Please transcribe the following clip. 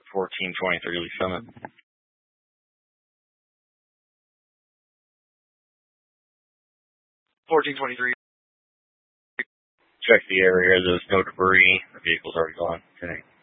1423 Lee Summit. Check the area. There's no debris. The vehicle's already gone. 10-8.